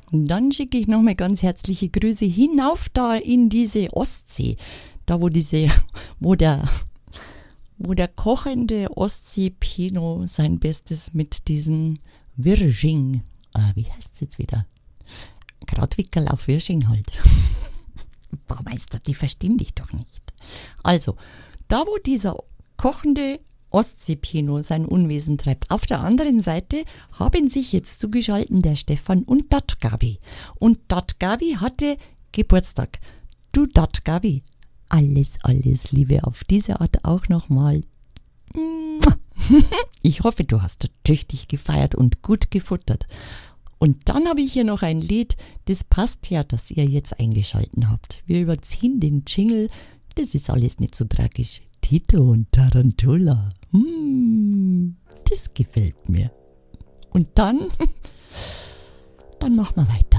Und dann schicke ich nochmal ganz herzliche Grüße hinauf da in diese Ostsee. Da wo der kochende Ostsee-Pinot sein Bestes mit diesem Virgin, wie heißt es jetzt wieder? Krautwickerl auf Virgin halt. Baumeister, die verstehen dich doch nicht. Also, da wo dieser kochende Ostsee-Pinot sein Unwesen treibt, auf der anderen Seite haben sich jetzt zugeschalten der Stefan und dat Gabi. Und dat Gabi hatte Geburtstag. Du dat Gabi, alles Liebe auf diese Art auch nochmal. Ich hoffe, du hast tüchtig gefeiert und gut gefuttert. Und dann habe ich hier noch ein Lied, das passt ja, dass ihr jetzt eingeschalten habt. Wir überziehen den Jingle, das ist alles nicht so tragisch. Tito und Tarantula, das gefällt mir. Und dann machen wir weiter.